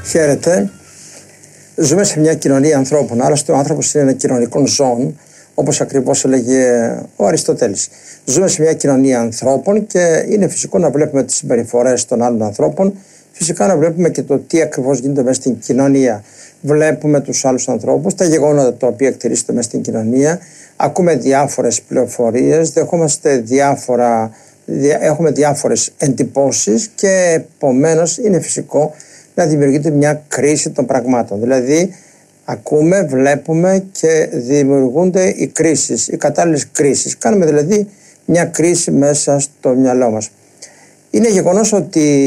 Χαίρετε. Ζούμε σε μια κοινωνία ανθρώπων. Άλλωστε, ο άνθρωπος είναι ένα κοινωνικό ζώο, όπως ακριβώς έλεγε ο Αριστοτέλης. Ζούμε σε μια κοινωνία ανθρώπων και είναι φυσικό να βλέπουμε τις συμπεριφορές των άλλων ανθρώπων. Φυσικά να βλέπουμε και το τι ακριβώς γίνεται μέσα στην κοινωνία. Βλέπουμε τους άλλους ανθρώπους, τα γεγονότα τα οποία εκτελήσονται μέσα στην κοινωνία. Ακούμε διάφορες πληροφορίες, έχουμε διάφορες εντυπώσεις και επομένως είναι φυσικό να δημιουργείται μια κρίση των πραγμάτων. Δηλαδή ακούμε, βλέπουμε και δημιουργούνται οι κρίσεις, οι κατάλληλες κρίσεις. Κάνουμε δηλαδή μια κρίση μέσα στο μυαλό μας. Είναι γεγονός ότι